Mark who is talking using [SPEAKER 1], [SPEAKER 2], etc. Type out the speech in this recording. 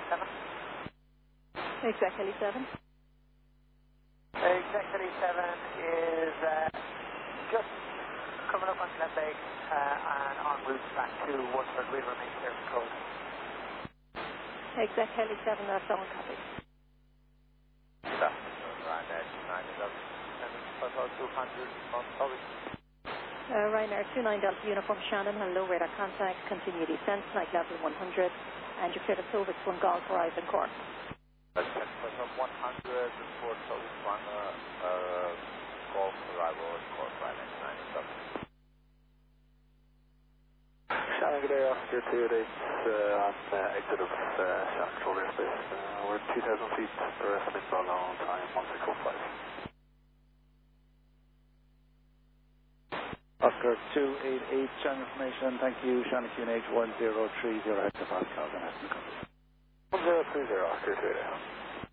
[SPEAKER 1] Exec Heli 7.
[SPEAKER 2] Exec Heli 7 is just coming up on Glenbeigh and en route back to Waterford. We'll remain clear for code.
[SPEAKER 1] Exec Heli 7, that's on copy. Ryanair 29 Delta Uniform Shannon, hello, radar contact, continue descent, flight level 100, and your clear to Silvix 1 Golf Horizon Cork.
[SPEAKER 3] 100, report Silvix 1 Golf arrival at Cork, Ryanair 9
[SPEAKER 4] Shannon, good day, Oscar 2, it's on exit of Shannon Control Airspace. We're 2,000 feet for estimate for a long time, 1645.
[SPEAKER 5] Oscar 288, Shannon information, thank you, Shannon QNH 1030 hectopascal, and
[SPEAKER 4] 1030, Oscar 288.